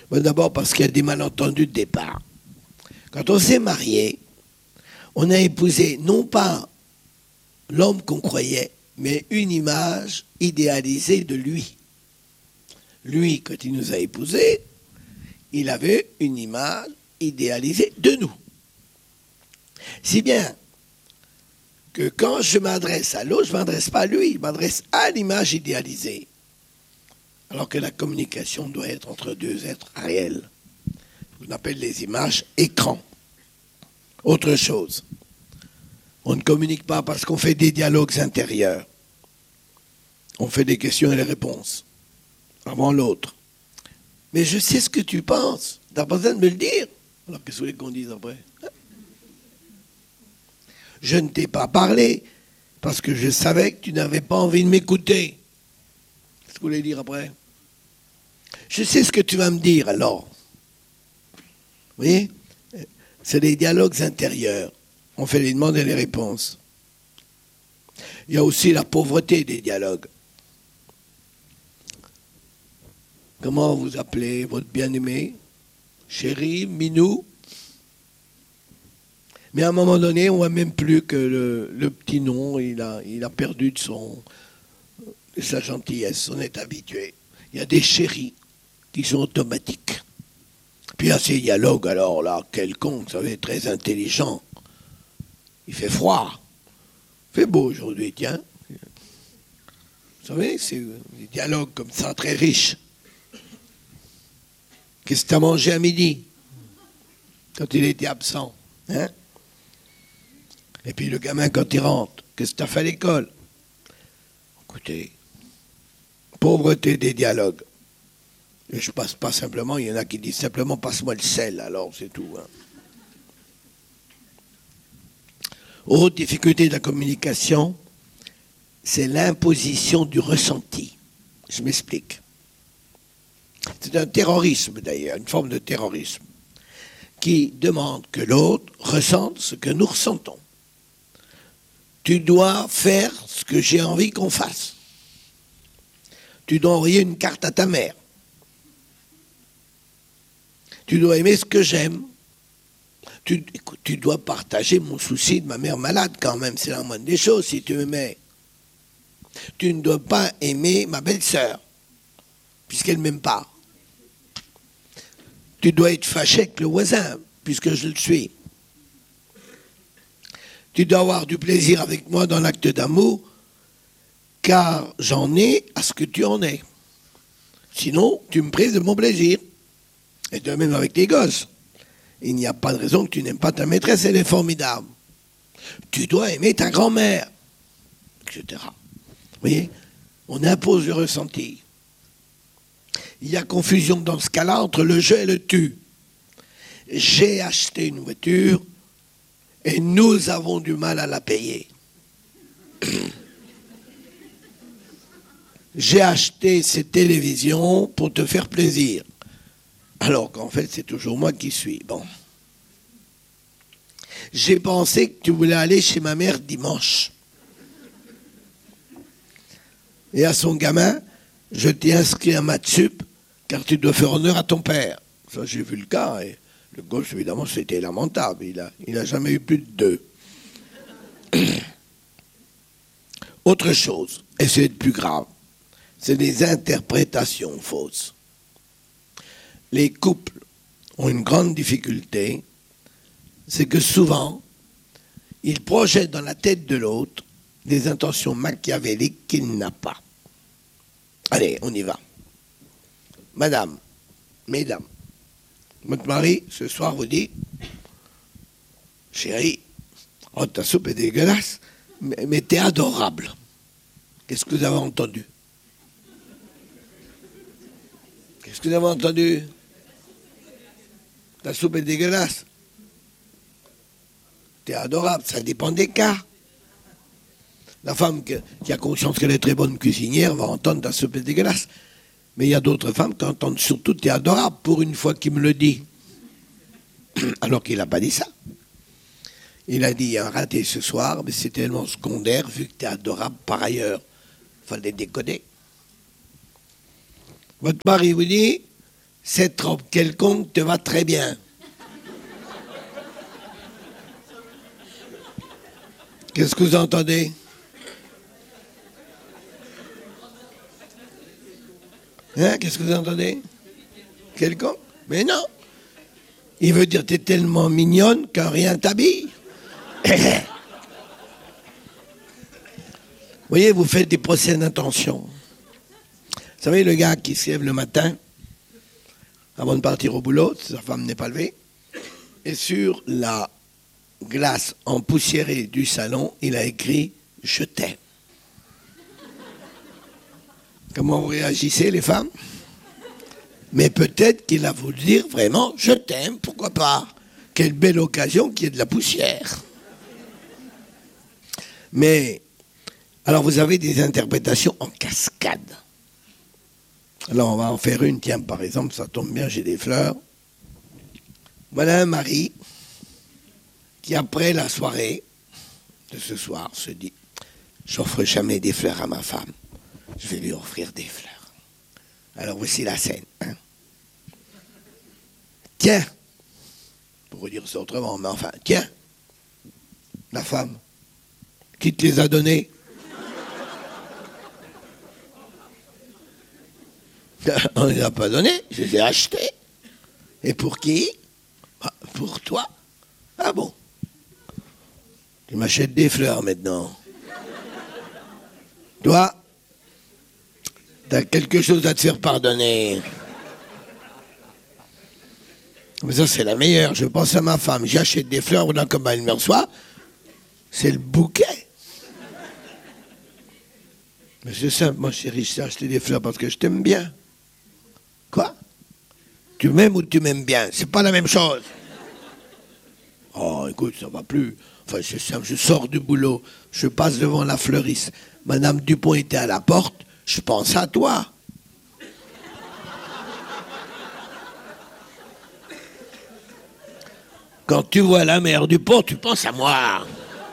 Bon, d'abord parce qu'il y a des malentendus de départ. Quand on s'est marié, on a épousé non pas l'homme qu'on croyait, mais une image idéalisée de lui. Lui, quand il nous a épousés, il avait une image idéalisée de nous. Si bien que quand je m'adresse à l'autre, je ne m'adresse pas à lui, je m'adresse à l'image idéalisée. Alors que la communication doit être entre deux êtres réels. On appelle les images écrans. Autre chose, on ne communique pas parce qu'on fait des dialogues intérieurs. On fait des questions et des réponses avant l'autre. Mais je sais ce que tu penses. Tu n'as pas besoin de me le dire. Alors qu'est-ce que vous voulez qu'on dise après? Je ne t'ai pas parlé parce que je savais que tu n'avais pas envie de m'écouter. Qu'est-ce que vous voulez dire après? Je sais ce que tu vas me dire alors. Vous voyez? C'est des dialogues intérieurs. On fait les demandes et les réponses. Il y a aussi la pauvreté des dialogues. Comment vous appelez votre bien-aimé? Chéri, Minou? Mais à un moment donné, on ne voit même plus que le petit nom, il a perdu de sa gentillesse, on est habitué. Il y a des chéris qui sont automatiques. Puis il y a ces dialogues, alors là, quelconque, vous savez, très intelligent. Il fait froid. Il fait beau aujourd'hui, tiens. Vous savez, c'est des dialogues comme ça, très riches. Qu'est-ce que tu as mangé à midi? Quand il était absent. Hein? Et puis le gamin, quand il rentre, qu'est-ce que tu as fait à l'école? Écoutez, pauvreté des dialogues. Et je passe pas simplement, il y en a qui disent simplement passe-moi le sel, alors c'est tout. Hein. Autre difficulté de la communication, c'est l'imposition du ressenti. Je m'explique. C'est un terrorisme d'ailleurs, une forme de terrorisme, qui demande que l'autre ressente ce que nous ressentons. Tu dois faire ce que j'ai envie qu'on fasse. Tu dois envoyer une carte à ta mère. Tu dois aimer ce que j'aime. Tu dois partager mon souci de ma mère malade quand même, c'est la moindre des choses si tu m'aimais. Tu ne dois pas aimer ma belle-sœur, puisqu'elle ne m'aime pas. Tu dois être fâché avec le voisin, puisque je le suis. Tu dois avoir du plaisir avec moi dans l'acte d'amour, car j'en ai à ce que tu en es. Sinon, tu me prives de mon plaisir. Et de même avec tes gosses. Il n'y a pas de raison que tu n'aimes pas ta maîtresse, elle est formidable. Tu dois aimer ta grand-mère, etc. Vous voyez, on impose le ressenti. Il y a confusion dans ce cas-là entre le je et le tu. J'ai acheté une voiture et nous avons du mal à la payer. J'ai acheté cette télévision pour te faire plaisir. Alors qu'en fait, c'est toujours moi qui suis. Bon. J'ai pensé que tu voulais aller chez ma mère dimanche. Et à son gamin, je t'ai inscrit à maths sup, car tu dois faire honneur à ton père. Ça, j'ai vu le cas. Et le gauche, évidemment, c'était lamentable. Il n'a jamais eu plus de 2. Autre chose, et c'est le plus grave, c'est des interprétations fausses. Les couples ont une grande difficulté, c'est que souvent, ils projettent dans la tête de l'autre des intentions machiavéliques qu'il n'a pas. Allez, on y va. Madame, mesdames, votre mari, ce soir, vous dit, chérie, oh, ta soupe est dégueulasse, mais t'es adorable. Qu'est-ce que vous avez entendu? Qu'est-ce que vous avez entendu? Ta soupe est dégueulasse. T'es adorable, ça dépend des cas. La femme qui a conscience qu'elle est très bonne cuisinière va entendre ta soupe est dégueulasse. Mais il y a d'autres femmes qui entendent surtout t'es adorable pour une fois qu'il me le dit. Alors qu'il n'a pas dit ça. Il a dit il y a un raté ce soir, mais c'est tellement secondaire vu que t'es adorable par ailleurs. Fallait déconner. Votre mari vous dit Cette robe quelconque te va très bien. Qu'est-ce que vous entendez? Hein? Qu'est-ce que vous entendez? Quelconque? Mais non. Il veut dire t'es tellement mignonne qu'un rien t'habille. Vous voyez, vous faites des procès d'intention. Vous savez, le gars qui se lève le matin, avant de partir au boulot, sa femme n'est pas levée, et sur la glace empoussiérée du salon, il a écrit « Je t'aime ». Comment vous réagissez, les femmes? Mais peut-être qu'il a voulu dire vraiment « Je t'aime », pourquoi pas? Quelle belle occasion qu'il y ait de la poussière. Mais, alors vous avez des interprétations en cascade. Alors on va en faire une, tiens, par exemple, ça tombe bien, j'ai des fleurs. Voilà un mari qui, après la soirée de ce soir, se dit « J'offre jamais des fleurs à ma femme, je vais lui offrir des fleurs. » Alors voici la scène. Hein. Tiens, pour dire ça autrement, mais enfin, tiens, la femme, qui te les a donnés? On ne les a pas donnés, je les ai achetés. Et pour qui? Pour toi. Ah bon? Tu m'achètes des fleurs maintenant. Toi, t'as quelque chose à te faire pardonner. Mais ça, c'est la meilleure. Je pense à ma femme. J'achète des fleurs, voilà comment elle me reçoit. C'est le bouquet. Mais c'est simple, mon chéri, je t'ai acheté des fleurs parce que je t'aime bien. Quoi? Tu m'aimes ou tu m'aimes bien? C'est pas la même chose. Oh, écoute, ça va plus. Enfin, c'est simple, je sors du boulot, je passe devant la fleuriste. Madame Dupont était à la porte, je pense à toi. Quand tu vois la mère Dupont, tu penses à moi.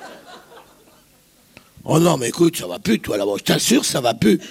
Oh non, mais écoute, ça va plus, toi, là-bas. Je t'assure, ça va plus.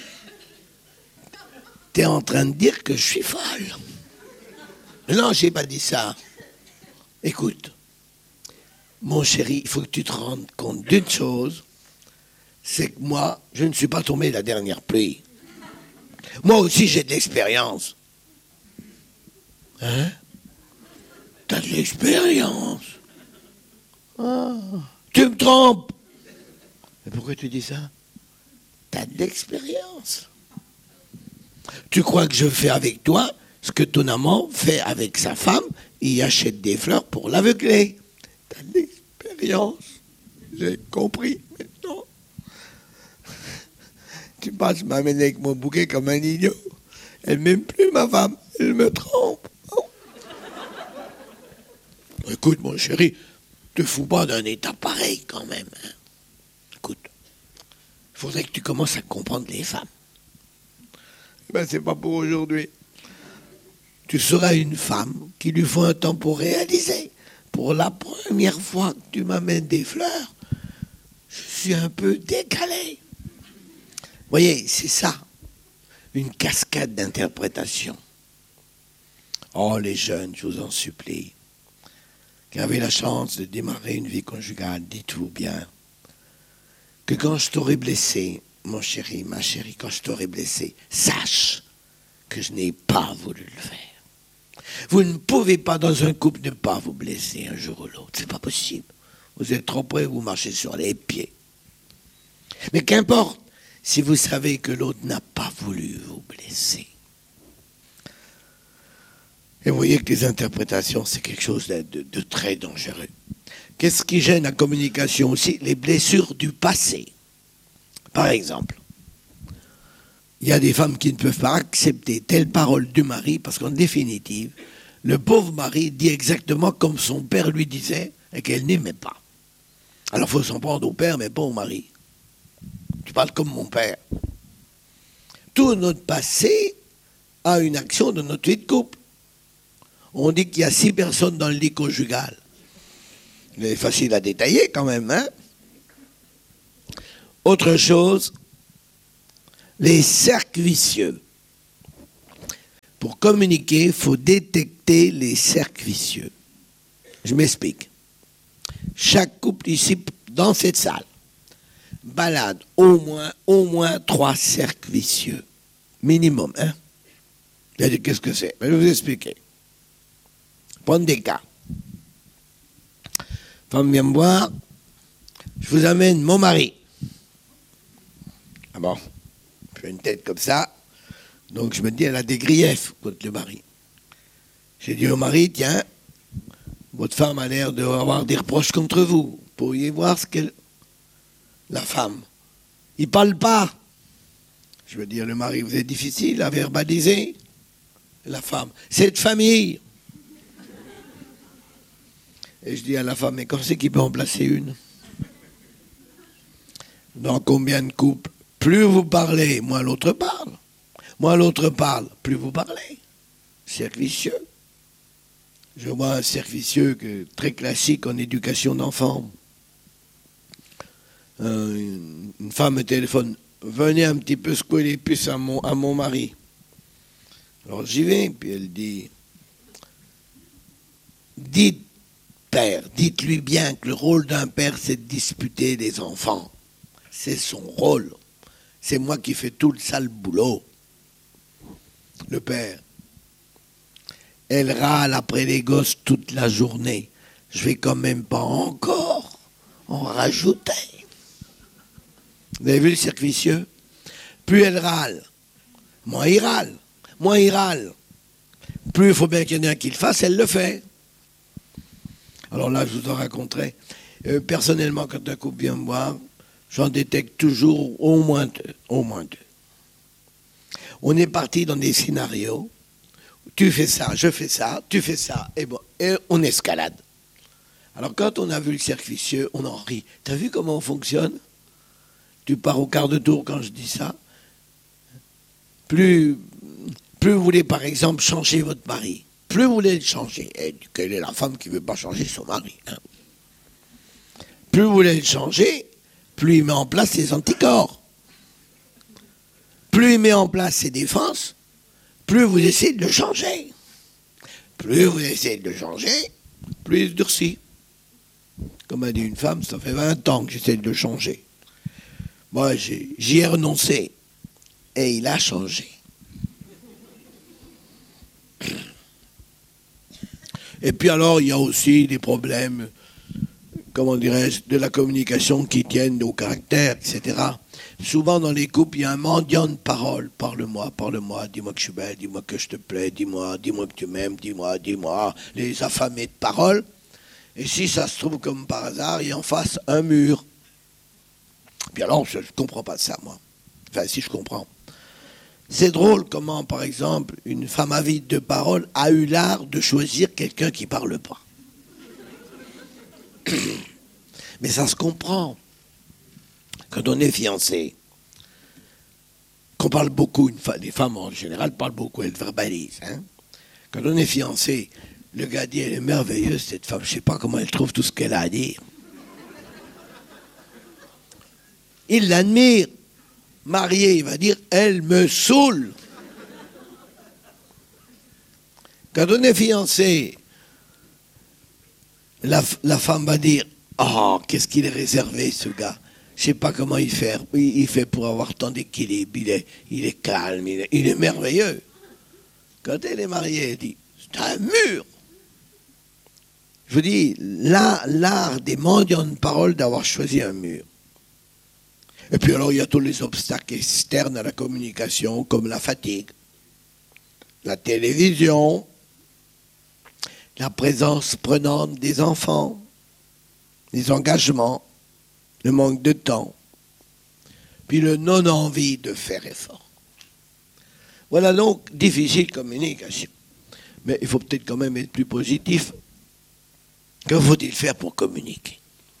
T'es en train de dire que je suis folle. Non, j'ai pas dit ça. Écoute, mon chéri, il faut que tu te rendes compte d'une chose, c'est que moi, je ne suis pas tombé la dernière pluie. Moi aussi, j'ai de l'expérience. Hein? T'as de l'expérience. Ah, tu me trompes. Mais pourquoi tu dis ça? T'as de l'expérience. Tu crois que je fais avec toi ce que ton amant fait avec sa femme? Il achète des fleurs pour l'aveugler. T'as de l'expérience. J'ai compris maintenant. Tu passes m'amener avec mon bouquet comme un idiot. Elle m'aime plus, ma femme. Elle me trompe. Oh. Écoute, mon chéri, te fous pas d'un état pareil quand même. Hein. Écoute, il faudrait que tu commences à comprendre les femmes. Ben, c'est pas pour aujourd'hui. Tu seras une femme qui lui faut un temps pour réaliser. Pour la première fois que tu m'amènes des fleurs, je suis un peu décalé. Vous voyez, c'est ça, une cascade d'interprétation. Oh, les jeunes, je vous en supplie, qui avez la chance de démarrer une vie conjugale, dites-vous bien que quand je t'aurai blessé, mon chéri, ma chérie, quand je t'aurai blessé, sache que je n'ai pas voulu le faire. Vous ne pouvez pas, dans un couple, ne pas vous blesser un jour ou l'autre. C'est pas possible. Vous êtes trop près, vous marchez sur les pieds. Mais qu'importe, si vous savez que l'autre n'a pas voulu vous blesser. Et vous voyez que les interprétations, c'est quelque chose de très dangereux. Qu'est-ce qui gêne la communication aussi? Les blessures du passé. Par exemple, il y a des femmes qui ne peuvent pas accepter telle parole du mari parce qu'en définitive, le pauvre mari dit exactement comme son père lui disait et qu'elle n'aimait pas. Alors il faut s'en prendre au père mais pas au mari. Tu parles comme mon père. Tout notre passé a une action dans notre vie de couple. On dit qu'il y a 6 personnes dans le lit conjugal. C'est facile à détailler quand même, hein? Autre chose, les cercles vicieux. Pour communiquer, il faut détecter les cercles vicieux. Je m'explique. Chaque couple ici, dans cette salle, balade au moins 3 cercles vicieux. Minimum, hein? Qu'est-ce que c'est? Je vais vous expliquer. Prendre des cas. Femme vient me voir, je vous amène mon mari. Ah bon? Je fais une tête comme ça. Donc je me dis, elle a des griefs contre le mari. J'ai dit au mari, tiens, votre femme a l'air d'avoir des reproches contre vous. Vous pourriez voir ce qu'elle... La femme. Il parle pas. Je veux dire, le mari, vous êtes difficile à verbaliser. La femme, c'est de famille. Et je dis à la femme, mais comment c'est qu'il peut en placer une? Dans combien de couples? Plus vous parlez, moins l'autre parle. Moins l'autre parle, plus vous parlez. Cercle vicieux. Je vois un cercle vicieux très classique en éducation d'enfants. Une femme me téléphone, venez un petit peu secouer les puces à mon mari. Alors j'y vais, puis elle dit, dites père, dites-lui bien que le rôle d'un père, c'est de disputer les enfants. C'est son rôle. C'est moi qui fais tout le sale boulot. Le père. Elle râle après les gosses toute la journée. Je vais quand même pas encore en rajouter. Vous avez vu le cercle vicieux? Plus elle râle, moins il râle. Moins il râle. Plus il faut bien qu'il y en ait un qui le fasse, elle le fait. Alors là, je vous en raconterai. Personnellement, quand un couple vient me voir, j'en détecte toujours au moins deux. Au moins deux. On est parti dans des scénarios. Tu fais ça, je fais ça, tu fais ça, et bon, et on escalade. Alors quand on a vu le cercle vicieux, on en rit. T'as vu comment on fonctionne? Tu pars au quart de tour quand je dis ça. Plus vous voulez, par exemple, changer votre mari, plus vous voulez le changer. Et quelle est la femme qui ne veut pas changer son mari, hein? Plus vous voulez le changer, plus il met en place ses anticorps. Plus il met en place ses défenses, plus vous essayez de le changer. Plus vous essayez de le changer, plus il se durcit. Comme a dit une femme, ça fait 20 ans que j'essaie de le changer. Moi, j'y ai renoncé. Et il a changé. Et puis alors, il y a aussi des problèmes, comment dirais-je, de la communication qui tiennent au caractère, etc. Souvent dans les couples, il y a un mendiant de parole. Parle-moi, dis-moi que je suis belle, dis-moi que je te plais, dis-moi que tu m'aimes, dis-moi, les affamés de parole. Et si ça se trouve comme par hasard, il y a en face un mur. Puis alors, je ne comprends pas ça, moi. Enfin, si je comprends. C'est drôle comment, par exemple, une femme avide de parole a eu l'art de choisir quelqu'un qui ne parle pas. Mais ça se comprend. Quand on est fiancé, qu'on parle beaucoup, les femmes en général parlent beaucoup, elles verbalisent. Hein. Quand on est fiancé, le gars dit, elle est merveilleuse cette femme, je ne sais pas comment elle trouve tout ce qu'elle a à dire. Il l'admire. Marié, il va dire, elle me saoule. Quand on est fiancé, la femme va dire, oh, qu'est-ce qu'il est réservé, ce gars. Je ne sais pas comment il fait pour avoir tant d'équilibre. Il est calme, il est merveilleux. Quand elle est mariée, elle dit, c'est un mur. Je vous dis, l'art des mendiants de parole d'avoir choisi un mur. Et puis alors, il y a tous les obstacles externes à la communication, comme la fatigue, la télévision, la présence prenante des enfants, les engagements, le manque de temps, puis le non-envie de faire effort. Voilà donc difficile communication. Mais il faut peut-être quand même être plus positif. Que faut-il faire pour communiquer?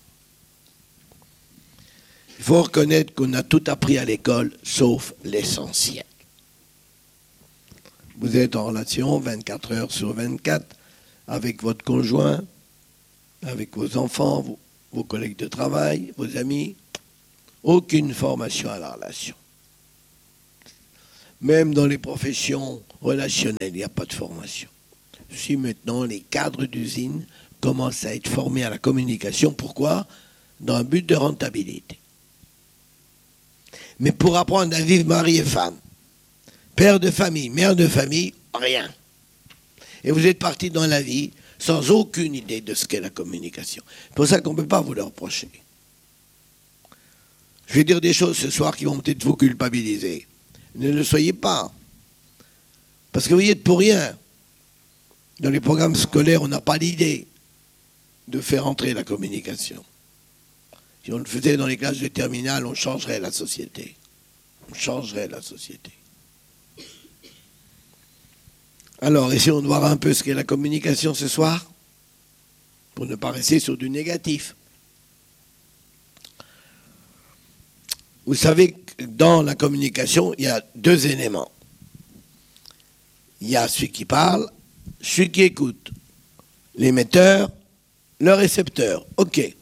Il faut reconnaître qu'on a tout appris à l'école, sauf l'essentiel. Vous êtes en relation 24 heures sur 24 avec votre conjoint, avec vos enfants, vos collègues de travail, vos amis. Aucune formation à la relation. Même dans les professions relationnelles, il n'y a pas de formation. Si maintenant les cadres d'usine commencent à être formés à la communication, pourquoi? Dans un but de rentabilité. Mais pour apprendre à vivre mari et femme, père de famille, mère de famille, rien. Et vous êtes parti dans la vie sans aucune idée de ce qu'est la communication. C'est pour ça qu'on ne peut pas vous le reprocher. Je vais dire des choses ce soir qui vont peut-être vous culpabiliser. Ne le soyez pas. Parce que vous y êtes pour rien. Dans les programmes scolaires, on n'a pas l'idée de faire entrer la communication. Si on le faisait dans les classes de terminale, on changerait la société. On changerait la société. Alors, essayons de voir un peu ce qu'est la communication ce soir, pour ne pas rester sur du négatif. Vous savez que dans la communication, il y a deux éléments. Il y a celui qui parle, celui qui écoute. L'émetteur, le récepteur. OK.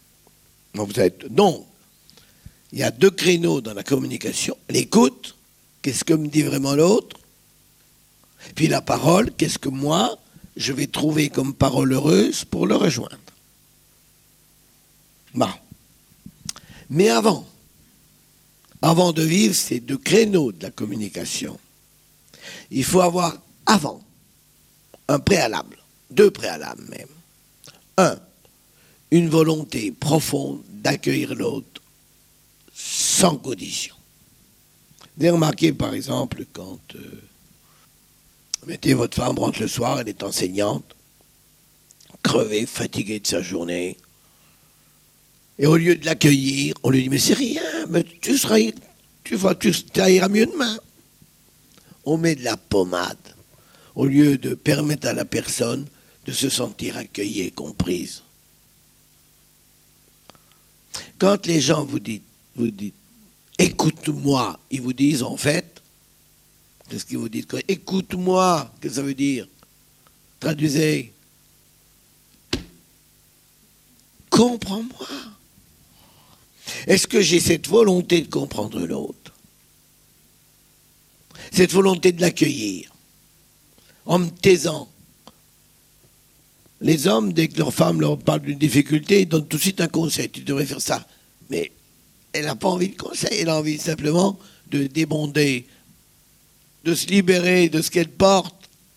Donc, il y a deux créneaux dans la communication. L'écoute, qu'est-ce que me dit vraiment l'autre? Puis la parole, qu'est-ce que moi, je vais trouver comme parole heureuse pour le rejoindre? Bon. Mais avant de vivre ces deux créneaux de la communication, il faut avoir avant un préalable, deux préalables même. Un, une volonté profonde d'accueillir l'autre sans condition. Vous avez remarqué par exemple quand mettez votre femme rentre le soir, elle est enseignante, crevée, fatiguée de sa journée. Et au lieu de l'accueillir, on lui dit « Mais c'est rien, mais tu iras mieux demain. » On met de la pommade au lieu de permettre à la personne de se sentir accueillie et comprise. Quand les gens vous dites « Écoute-moi », ils vous disent en fait, qu'est-ce qu'ils vous disent? Écoute-moi, qu'est-ce que ça veut dire? Traduisez. Comprends-moi. Est-ce que j'ai cette volonté de comprendre l'autre? Cette volonté de l'accueillir, en me taisant. Les hommes, dès que leur femme leur parle d'une difficulté, ils donnent tout de suite un conseil. Tu devrais faire ça. Mais elle n'a pas envie de conseil, elle a envie simplement de débonder, de se libérer de ce qu'elle porte.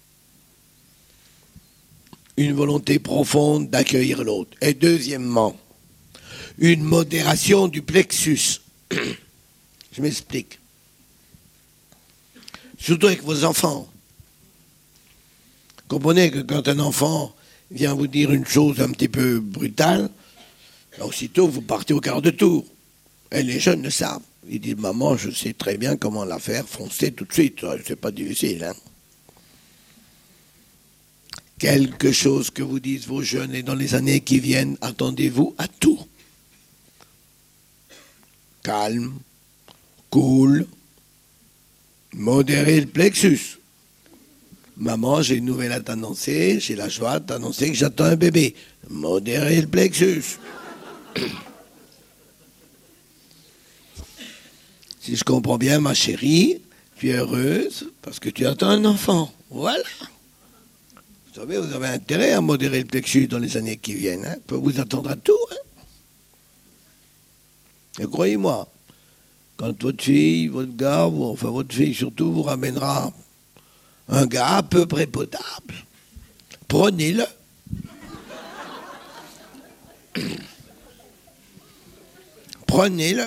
Une volonté profonde d'accueillir l'autre. Et deuxièmement, une modération du plexus. Je m'explique. Surtout avec vos enfants. Comprenez que quand un enfant vient vous dire une chose un petit peu brutale, aussitôt vous partez au quart de tour. Et les jeunes le savent. Ils disent « Maman, je sais très bien comment la faire, foncez tout de suite, c'est pas difficile. Hein. » Quelque chose que vous disent vos jeunes et dans les années qui viennent, attendez-vous à tout. Calme, cool, modérer le plexus. Maman, j'ai une nouvelle à t'annoncer, j'ai la joie de t'annoncer que j'attends un bébé. Modérer le plexus. Si je comprends bien, ma chérie, tu es heureuse parce que tu attends un enfant. Voilà. Vous savez, vous avez intérêt à modérer le plexus dans les années qui viennent. Hein. On peut vous attendre à tout. Hein. Et croyez-moi, quand votre fille, votre gars, enfin votre fille surtout, vous ramènera un gars à peu près potable, prenez-le. Prenez-le.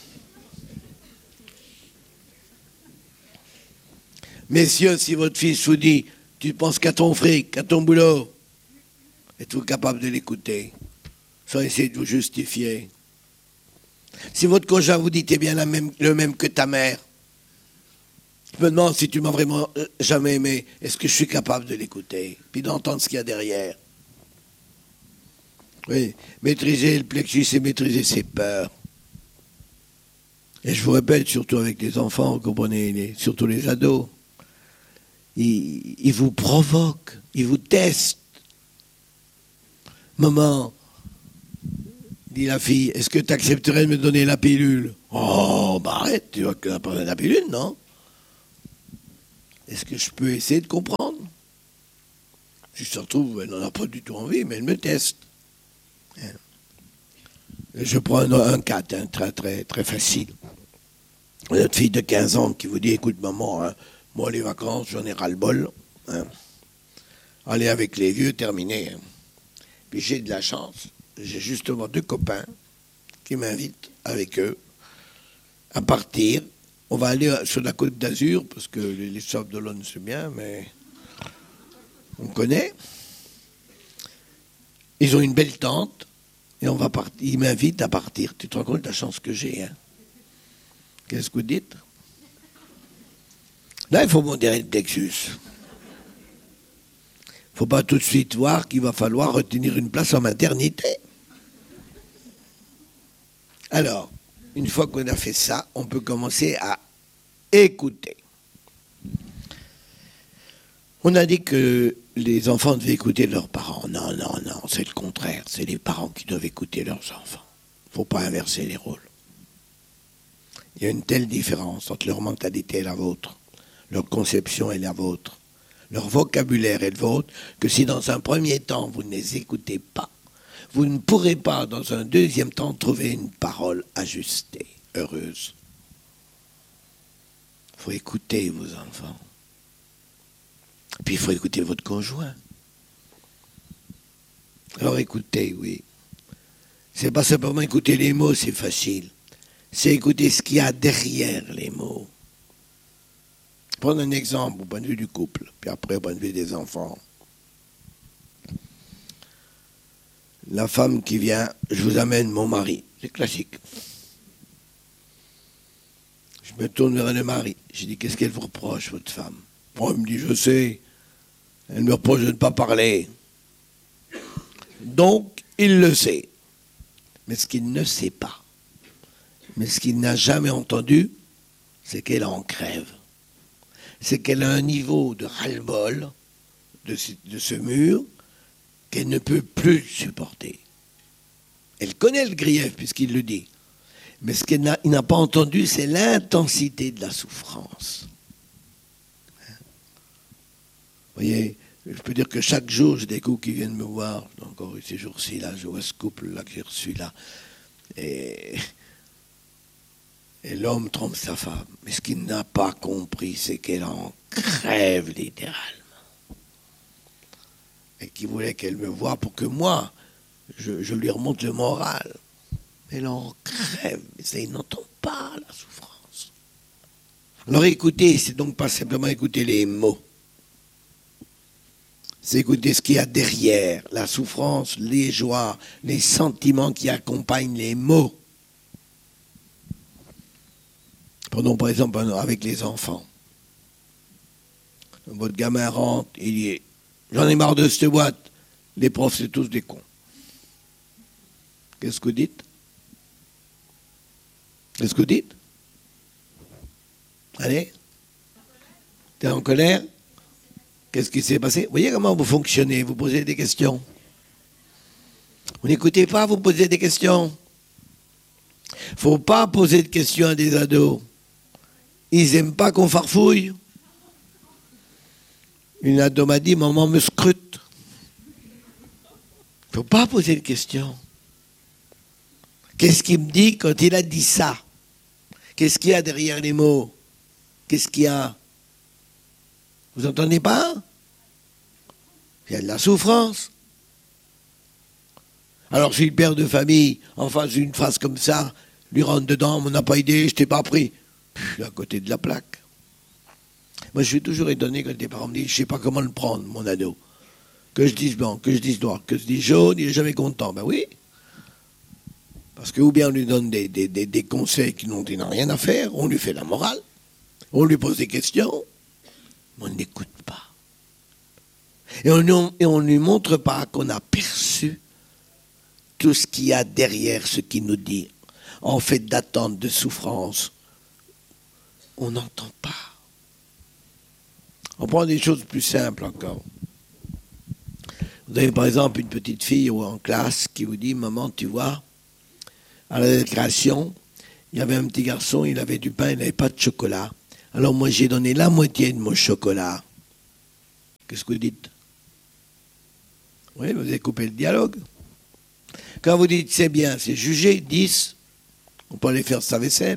Messieurs, si votre fils vous dit « Tu penses qu'à ton fric, qu'à ton boulot », êtes-vous capable de l'écouter sans essayer de vous justifier? Si votre conjoint vous dit « T'es bien le même que ta mère », je me demande si tu m'as vraiment jamais aimé, est-ce que je suis capable de l'écouter, puis d'entendre ce qu'il y a derrière? Oui, maîtriser le plexus, c'est maîtriser ses peurs. Et je vous répète, surtout avec les enfants, vous comprenez, surtout les ados, ils vous provoquent, ils vous testent. Maman, dit la fille, est-ce que tu accepterais de me donner la pilule? Oh, bah arrête, tu vas prendre la pilule, non? est-ce que je peux essayer de comprendre? Si ça se trouve, elle n'en a pas du tout envie, mais elle me teste. Je prends un cas très, très, très facile. Notre fille de 15 ans qui vous dit, écoute maman, hein, moi les vacances, j'en ai ras-le-bol. Hein. Allez avec les vieux, terminé. Hein. Puis j'ai de la chance. J'ai justement 2 copains qui m'invitent avec eux à partir. On va aller sur la Côte d'Azur, parce que les Sables d'Olonne, c'est bien, mais on connaît. Ils ont une belle tente, et on va partir. Ils m'invitent à partir. Tu te rends compte de la chance que j'ai, hein? Qu'est-ce que vous dites? Là, il faut modérer le plexus. Il ne faut pas tout de suite voir qu'il va falloir retenir une place en maternité. Alors, une fois qu'on a fait ça, on peut commencer à écouter. On a dit que les enfants devaient écouter leurs parents. Non, non, non, c'est le contraire. C'est les parents qui doivent écouter leurs enfants. Il ne faut pas inverser les rôles. Il y a une telle différence entre leur mentalité et la vôtre, leur conception et la vôtre, leur vocabulaire et le vôtre, que si dans un premier temps vous ne les écoutez pas, vous ne pourrez pas dans un deuxième temps trouver une parole ajustée, heureuse. Il faut écouter vos enfants. Puis il faut écouter votre conjoint. Alors écoutez, oui. C'est pas simplement écouter les mots, c'est facile. C'est écouter ce qu'il y a derrière les mots. Prendre un exemple au point de vue du couple, puis après au point de vue des enfants. La femme qui vient, je vous amène mon mari. C'est classique. Je me tourne vers le mari. Je dis, qu'est-ce qu'elle vous reproche, votre femme? Bon, elle me dit, je sais. Elle me reproche de ne pas parler. Donc, il le sait. Mais ce qu'il ne sait pas, mais ce qu'il n'a jamais entendu, c'est qu'elle en crève. C'est qu'elle a un niveau de ras-le-bol de ce mur qu'elle ne peut plus supporter. Elle connaît le grief puisqu'il le dit. Mais ce qu'il n'a pas entendu, c'est l'intensité de la souffrance. Vous voyez, je peux dire que chaque jour, j'ai des coups qui viennent me voir. Encore ces jours-ci, là, je vois ce couple-là que j'ai reçu là. Et l'homme trompe sa femme. Mais ce qu'il n'a pas compris, c'est qu'elle en crève littéralement. Et qu'il voulait qu'elle me voie pour que moi, je lui remonte le moral. Elle en crève. Mais il n'entend pas la souffrance. Alors écoutez, c'est donc pas simplement écouter les mots. C'est écouter ce qu'il y a derrière, la souffrance, les joies, les sentiments qui accompagnent les mots. Prenons par exemple avec les enfants. Votre gamin rentre, il dit « J'en ai marre de cette boîte, les profs c'est tous des cons. » Qu'est-ce que vous dites? Qu'est-ce que vous dites? Allez? T'es en colère? Qu'est-ce qui s'est passé? Vous voyez comment vous fonctionnez, vous posez des questions. Vous n'écoutez pas, vous posez des questions. Il ne faut pas poser de questions à des ados. Ils n'aiment pas qu'on farfouille. Une ado m'a dit, maman me scrute. Il ne faut pas poser de questions. Qu'est-ce qu'il me dit quand il a dit ça? Qu'est-ce qu'il y a derrière les mots? Qu'est-ce qu'il y a? Vous entendez pas? Il y a de la souffrance. Alors si le père de famille, en face d'une phrase comme ça, lui rentre dedans, on n'a pas idée, je t'ai pas pris. À côté de la plaque. Moi je suis toujours étonné quand les parents me disent, je sais pas comment le prendre, mon ado. Que je dise blanc, que je dise noir, que je dise jaune, il est jamais content. Ben oui. Parce que ou bien on lui donne des conseils qui n'ont rien à faire, on lui fait la morale, on lui pose des questions, mais on ne l'écoute pas. Et on ne lui montre pas qu'on a perçu tout ce qu'il y a derrière ce qu'il nous dit, en fait d'attente, de souffrance. On n'entend pas. On prend des choses plus simples encore. Vous avez par exemple une petite fille en classe qui vous dit « Maman, tu vois, à la récréation, il y avait un petit garçon, il avait du pain, il n'avait pas de chocolat. Alors moi, j'ai donné la moitié de mon chocolat. Qu'est-ce que vous dites? Oui, vous avez coupé le dialogue. Quand vous dites c'est bien, c'est jugé, 10, on peut aller faire sa vaisselle.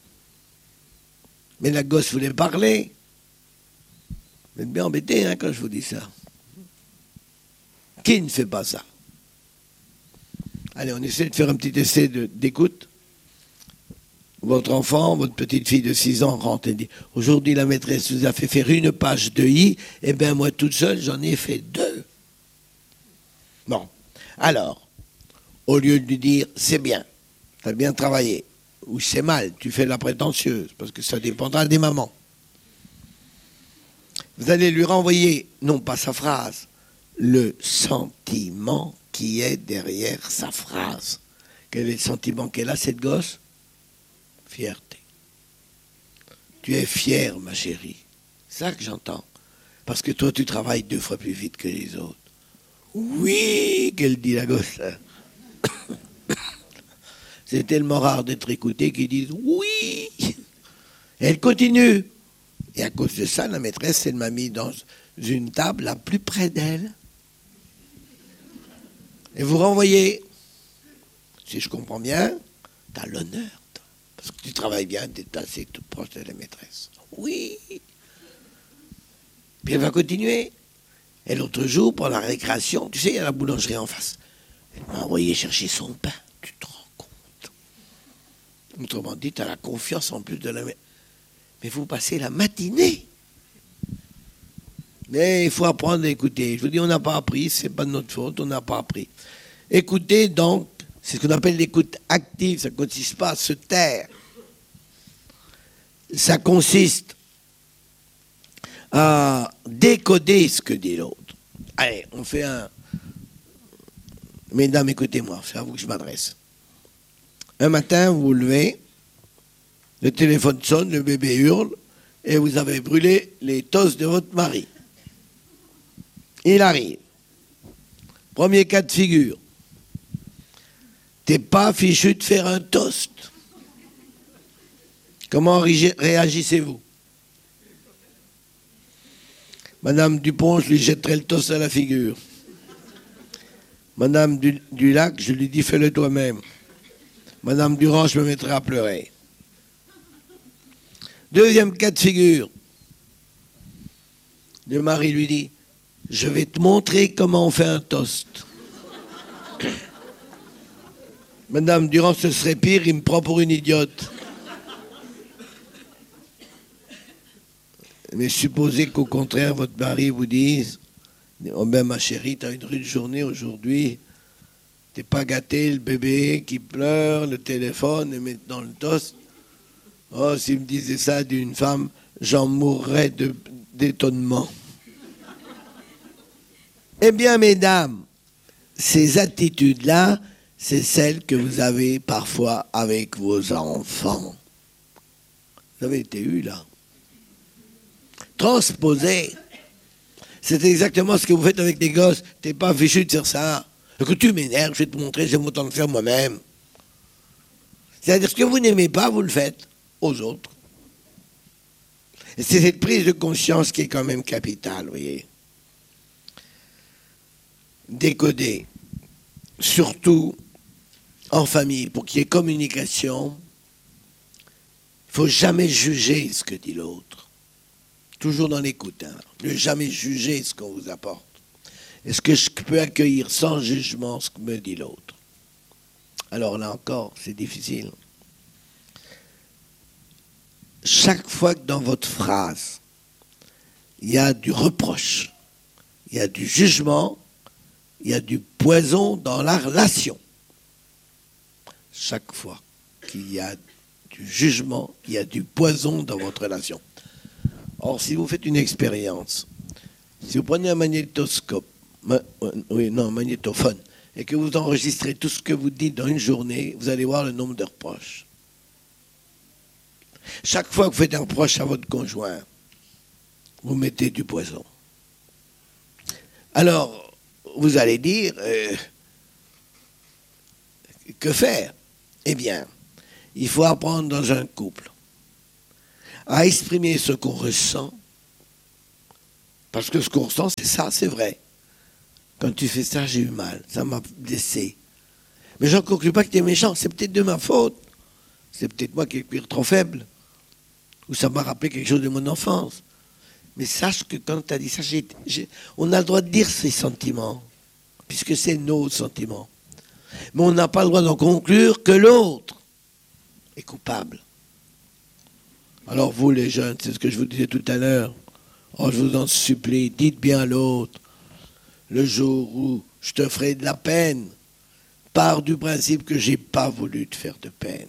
Mais la gosse voulait parler. Vous êtes bien embêté hein, quand je vous dis ça. Qui ne fait pas ça? Allez, on essaie de faire un petit essai d'écoute. Votre enfant, votre petite fille de 6 ans rentre et dit « Aujourd'hui, la maîtresse vous a fait faire une page de I, et bien moi, toute seule, j'en ai fait 2. » Bon, alors, au lieu de lui dire « C'est bien, tu as bien travaillé », ou « C'est mal, tu fais la prétentieuse », parce que ça dépendra des mamans. Vous allez lui renvoyer, non pas sa phrase, le sentiment qui est derrière sa phrase. Quel est le sentiment qu'elle a, cette gosse? Fierté. Tu es fière, ma chérie. C'est ça que j'entends. Parce que toi, tu travailles 2 fois plus vite que les autres. Oui, qu'elle dit la gosse. C'est tellement rare d'être écouté qu'ils disent oui. Et elle continue. Et à cause de ça, la maîtresse, elle m'a mis dans une table la plus près d'elle. Et vous renvoyez. Si je comprends bien, tu as l'honneur. Parce que tu travailles bien, tu es assez tout proche de la maîtresse. Oui. Puis elle va continuer. Et l'autre jour, pour la récréation, tu sais, il y a la boulangerie en face. Elle m'a envoyé chercher son pain. Tu te rends compte? Autrement dit, tu as la confiance en plus de la maîtresse. Mais vous passez la matinée. Mais il faut apprendre à écouter. Je vous dis, on n'a pas appris, c'est pas de notre faute, on n'a pas appris. Écouter, donc, c'est ce qu'on appelle l'écoute active, ça ne consiste pas à se taire. Ça consiste à décoder ce que dit l'autre. Allez, on fait un... Mesdames, écoutez-moi, c'est à vous que je m'adresse. Un matin, vous vous levez, le téléphone sonne, le bébé hurle, et vous avez brûlé les toasts de votre mari. Il arrive. Premier cas de figure. T'es pas fichu de faire un toast. Comment réagissez-vous? Madame Dupont, je lui jetterai le toast à la figure. Madame Dulac, je lui dis fais-le toi-même. Madame Durand, je me mettrai à pleurer. Deuxième cas de figure. Le mari lui dit je vais te montrer comment on fait un toast. Madame Durand, ce serait pire, il me prend pour une idiote. Mais supposez qu'au contraire, votre mari vous dise oh ben ma chérie, t'as une rude journée aujourd'hui, t'es pas gâté, le bébé qui pleure, le téléphone et maintenant le toast. Oh, s'il me disait ça d'une femme, j'en mourrais d'étonnement. Eh bien, mesdames, ces attitudes-là, c'est celles que vous avez parfois avec vos enfants. Vous avez été eu là. Transposer. C'est exactement ce que vous faites avec des gosses. T'es pas fichu de faire ça. Que tu m'énerves, je vais te montrer, j'aime autant le faire moi-même. C'est-à-dire ce que vous n'aimez pas, vous le faites aux autres. Et c'est cette prise de conscience qui est quand même capitale, vous voyez. Décoder. Surtout en famille, pour qu'il y ait communication, il ne faut jamais juger ce que dit l'autre. Toujours dans l'écoute. Hein. Ne jamais juger ce qu'on vous apporte. Est-ce que je peux accueillir sans jugement ce que me dit l'autre? Alors là encore, c'est difficile. Chaque fois que dans votre phrase, il y a du reproche, il y a du jugement, il y a du poison dans la relation. Chaque fois qu'il y a du jugement, il y a du poison dans votre relation. Or, si vous faites une expérience, si vous prenez un magnétoscope, magnétophone, et que vous enregistrez tout ce que vous dites dans une journée, vous allez voir le nombre de reproches. Chaque fois que vous faites un reproche à votre conjoint, vous mettez du poison. Alors, vous allez dire, que faire? Eh bien, il faut apprendre dans un couple à exprimer ce qu'on ressent, parce que ce qu'on ressent, c'est ça, c'est vrai. Quand tu fais ça, j'ai eu mal, ça m'a blessé. Mais j'en conclus pas que tu es méchant, c'est peut-être de ma faute. C'est peut-être moi qui est trop faible. Ou ça m'a rappelé quelque chose de mon enfance. Mais sache que quand tu as dit ça, on a le droit de dire ses sentiments, puisque c'est nos sentiments. Mais on n'a pas le droit d'en conclure que l'autre est coupable. Alors vous, les jeunes, c'est ce que je vous disais tout à l'heure. Oh, je vous en supplie, dites bien à l'autre, le jour où je te ferai de la peine, pars du principe que j'ai pas voulu te faire de peine.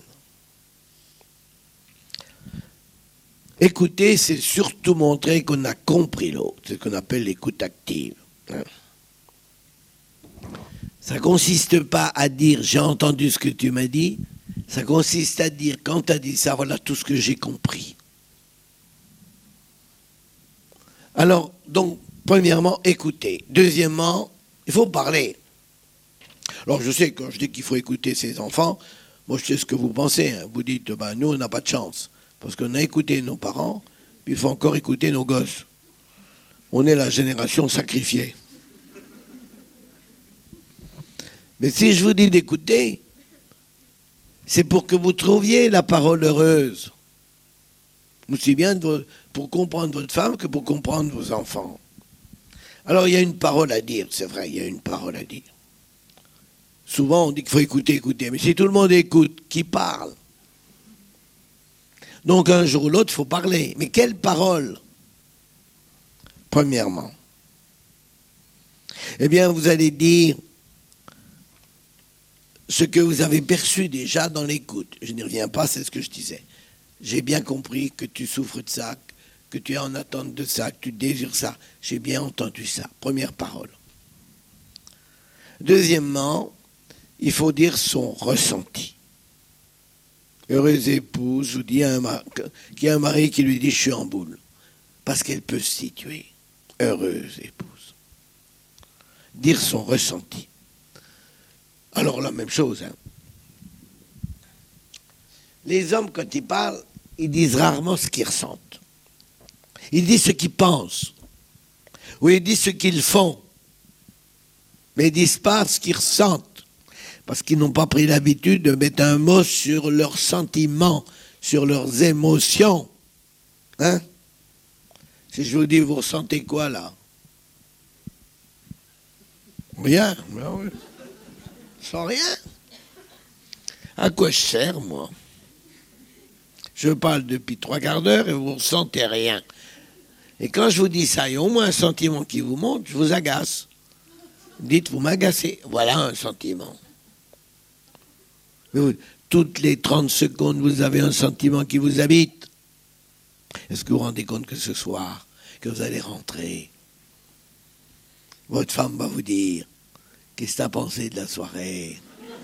Écouter, c'est surtout montrer qu'on a compris l'autre. C'est ce qu'on appelle l'écoute active. Ça consiste pas à dire « j'ai entendu ce que tu m'as dit », ça consiste à dire « quand tu as dit ça, voilà tout ce que j'ai compris ». Alors, donc, premièrement, écouter. Deuxièmement, il faut parler. Alors, je sais, quand je dis qu'il faut écouter ses enfants, moi je sais ce que vous pensez. Hein. Vous dites « nous, on n'a pas de chance ». Parce qu'on a écouté nos parents, puis il faut encore écouter nos gosses. On est la génération sacrifiée. Mais si je vous dis d'écouter, c'est pour que vous trouviez la parole heureuse. Aussi bien pour comprendre votre femme que pour comprendre vos enfants. Alors il y a une parole à dire, c'est vrai, il y a une parole à dire. Souvent on dit qu'il faut écouter, mais si tout le monde écoute, qui parle ? Donc un jour ou l'autre, il faut parler. Mais quelle parole ? Premièrement. Eh bien, vous allez dire ce que vous avez perçu déjà dans l'écoute. Je n'y reviens pas, c'est ce que je disais. J'ai bien compris que tu souffres de ça, que tu es en attente de ça, que tu désires ça. J'ai bien entendu ça. Première parole. Deuxièmement, il faut dire son ressenti. Heureuse épouse, je vous dis, qu'il y a un mari qui lui dit « je suis en boule ». Parce qu'elle peut se situer. Heureuse épouse. Dire son ressenti. Alors la même chose. Hein. Les hommes, quand ils parlent, ils disent rarement ce qu'ils ressentent. Ils disent ce qu'ils pensent. Ou ils disent ce qu'ils font. Mais ils ne disent pas ce qu'ils ressentent. Parce qu'ils n'ont pas pris l'habitude de mettre un mot sur leurs sentiments, sur leurs émotions. Hein? Si je vous dis, vous ressentez quoi là? Rien. Sans rien. À quoi je sers, moi? Je parle depuis 3 quarts d'heure et vous ne ressentez rien. Et quand je vous dis ça, il y a au moins un sentiment qui vous monte, je vous agace. Dites, vous m'agacez. Voilà un sentiment. Toutes les 30 secondes, vous avez un sentiment qui vous habite. Est-ce que vous vous rendez compte que ce soir, que vous allez rentrer, votre femme va vous dire « Qu'est-ce que tu as pensé de la soirée ?»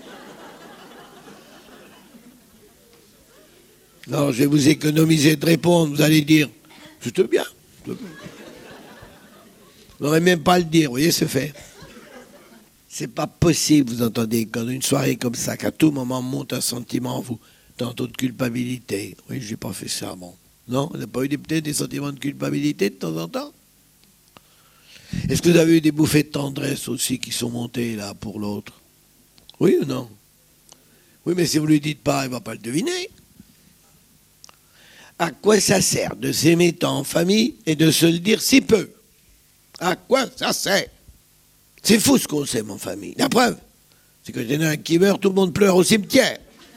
Non, je vais vous économiser de répondre. Vous allez dire « C'était bien. » Vous n'aurez même pas à le dire, vous voyez, c'est fait. C'est pas possible, vous entendez, quand une soirée comme ça, qu'à tout moment monte un sentiment en vous, tantôt de culpabilité. Oui, j'ai pas fait ça, bon. Non, vous n'avez pas eu peut-être des sentiments de culpabilité de temps en temps? Est-ce que vous avez eu des bouffées de tendresse aussi qui sont montées là pour l'autre? Oui ou non? Oui, mais si vous ne lui dites pas, il ne va pas le deviner. À quoi ça sert de s'aimer tant en famille et de se le dire si peu? À quoi ça sert? C'est fou ce qu'on s'aime en famille. La preuve, c'est que j'ai un qui meurt, tout le monde pleure au cimetière.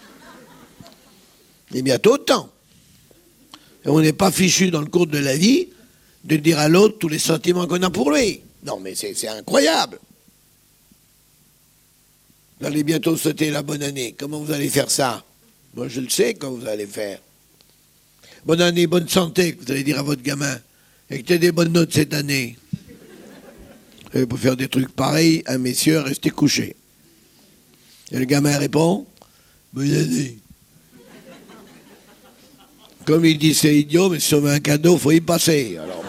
Et bientôt autant. Et on n'est pas fichu dans le cours de la vie de dire à l'autre tous les sentiments qu'on a pour lui. Non, mais c'est incroyable. Vous allez bientôt sauter la bonne année. Comment vous allez faire ça? Moi, je le sais comment vous allez faire. Bonne année, bonne santé, que vous allez dire à votre gamin. Et que tu aies des bonnes notes cette année. Et pour faire des trucs pareils, un messieurs, restez couchés. Et le gamin répond, bonne année. Comme il dit, c'est idiot, mais si on met un cadeau, il faut y passer. Alors,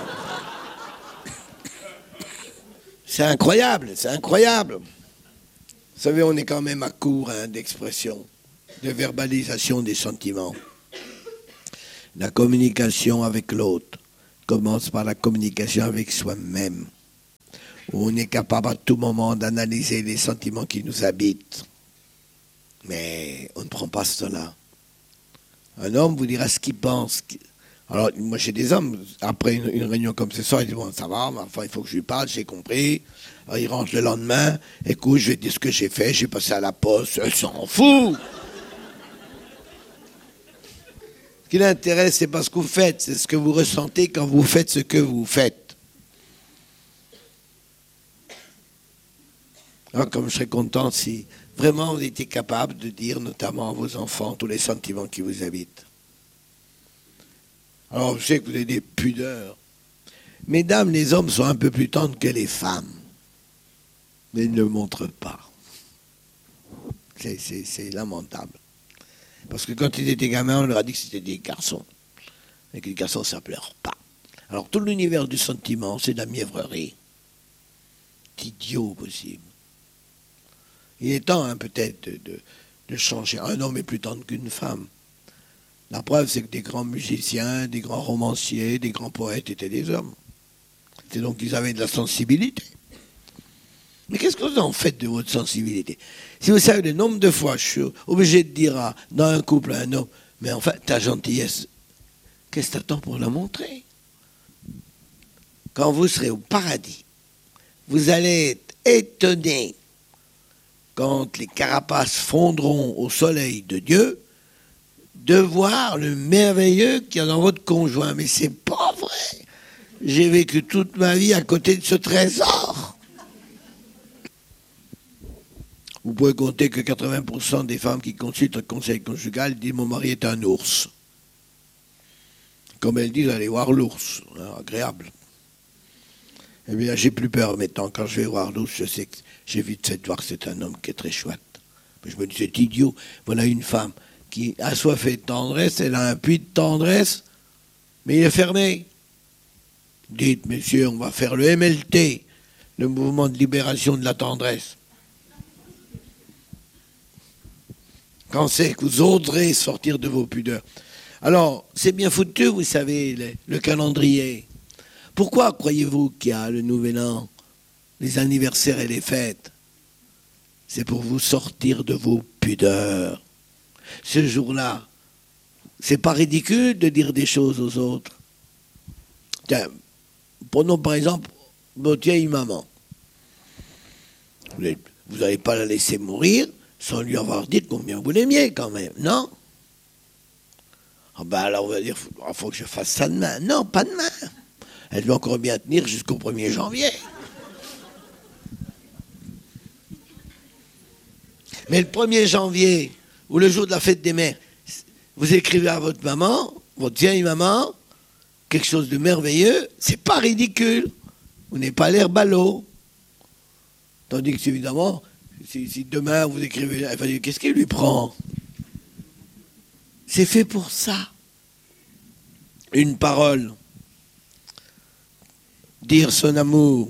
c'est incroyable, c'est incroyable. Vous savez, on est quand même à court d'expression, de verbalisation des sentiments. La communication avec l'autre commence par la communication avec soi-même, où on est capable à tout moment d'analyser les sentiments qui nous habitent. Mais on ne prend pas cela. Un homme vous dira ce qu'il pense. Alors, moi, j'ai des hommes, après une réunion comme ce soir, ils disent, bon, ça va, mais enfin, il faut que je lui parle, j'ai compris. Alors, ils rentrent le lendemain, écoute, je vais te dire ce que j'ai fait, j'ai passé à la poste, elle s'en fout. Ce qui l'intéresse, c'est pas ce que vous faites, c'est ce que vous ressentez quand vous faites ce que vous faites. Alors, comme je serais content si vraiment vous étiez capable de dire, notamment à vos enfants, tous les sentiments qui vous habitent. Alors, je sais que vous avez des pudeurs. Mesdames, les hommes sont un peu plus tendres que les femmes. Mais ils ne le montrent pas. C'est lamentable. Parce que quand ils étaient gamins, on leur a dit que c'était des garçons. Et que les garçons, ça ne pleure pas. Alors, tout l'univers du sentiment, c'est de la mièvrerie. C'est idiot possible. Il est temps, hein, peut-être, de changer. Un homme est plus tendre qu'une femme. La preuve, c'est que des grands musiciens, des grands romanciers, des grands poètes étaient des hommes. C'est donc qu'ils avaient de la sensibilité. Mais qu'est-ce que vous en faites de votre sensibilité? Si vous savez le nombre de fois, je suis obligé de dire dans un couple à un homme, mais enfin, ta gentillesse, qu'est-ce que tu attends pour la montrer? Quand vous serez au paradis, vous allez être étonné quand les carapaces fondront au soleil de Dieu, de voir le merveilleux qu'il y a dans votre conjoint. Mais c'est pas vrai. J'ai vécu toute ma vie à côté de ce trésor. Vous pouvez compter que 80% des femmes qui consultent le conseil conjugal disent « mon mari est un ours ». Comme elles disent, allez voir l'ours. Alors, agréable. Eh bien, j'ai plus peur maintenant. Quand je vais voir l'ours, je sais que j'évite de voir que c'est un homme qui est très chouette. Mais je me dis, c'est idiot. Voilà une femme qui a soif de tendresse, elle a un puits de tendresse, mais il est fermé. Dites, messieurs, on va faire le MLT, le mouvement de libération de la tendresse. Quand c'est que vous oserez sortir de vos pudeurs? Alors, c'est bien foutu, vous savez, le calendrier. Pourquoi croyez-vous qu'il y a le Nouvel An, les anniversaires et les fêtes? C'est pour vous sortir de vos pudeurs. Ce jour-là, c'est pas ridicule de dire des choses aux autres. Tiens, prenons par exemple votre vieille maman. Vous n'allez pas la laisser mourir sans lui avoir dit combien vous l'aimiez quand même, non? Ah ben alors on va dire, il faut que je fasse ça demain. Non, pas demain. Elle doit encore bien tenir jusqu'au 1er janvier. Mais le 1er janvier, ou le jour de la fête des mères, vous écrivez à votre maman, votre vieille maman, quelque chose de merveilleux, c'est pas ridicule. Vous n'avez pas l'air ballot. Tandis que, évidemment, si demain vous écrivez, elle va dire, qu'est-ce qu'il lui prend? C'est fait pour ça. Une parole. Dire son amour.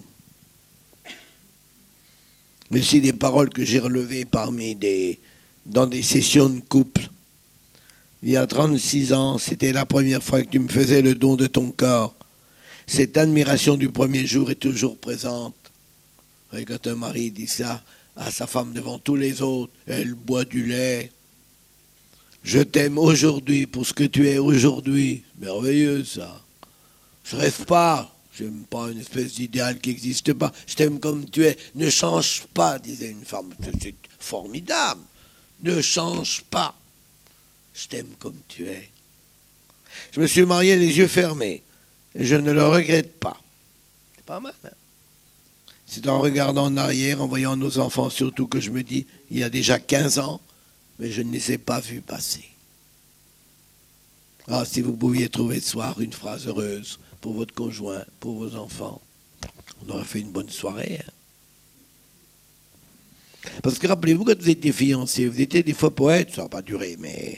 Mais c'est des paroles que j'ai relevées dans des sessions de couple. Il y a 36 ans, c'était la première fois que tu me faisais le don de ton corps. Cette admiration du premier jour est toujours présente. Et quand un mari dit ça à sa femme devant tous les autres, elle boit du lait. Je t'aime aujourd'hui pour ce que tu es aujourd'hui. Merveilleux ça. Je rêve pas. J'aime pas une espèce d'idéal qui n'existe pas. Je t'aime comme tu es. Ne change pas, disait une femme. C'est formidable. Ne change pas. Je t'aime comme tu es. Je me suis marié les yeux fermés. Et je ne le regrette pas. C'est pas mal, hein? C'est en regardant en arrière, en voyant nos enfants surtout, que je me dis, il y a déjà 15 ans, mais je ne les ai pas vus passer. Ah, si vous pouviez trouver ce soir une phrase heureuse pour votre conjoint, pour vos enfants, on aurait fait une bonne soirée. Hein. Parce que rappelez-vous, quand vous étiez fiancés, vous étiez des fois poètes, ça n'a pas duré, mais...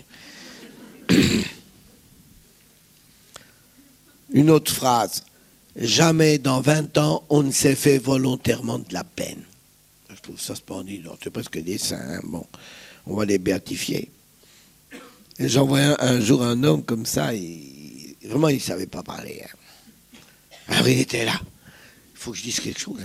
Une autre phrase. Jamais dans 20 ans, on ne s'est fait volontairement de la peine. Je trouve ça splendide. C'est presque des saints. Hein. Bon, on va les béatifier. Et j'en voyais un jour un homme comme ça, il vraiment, il ne savait pas parler. Hein. Alors il était là. Il faut que je dise quelque chose.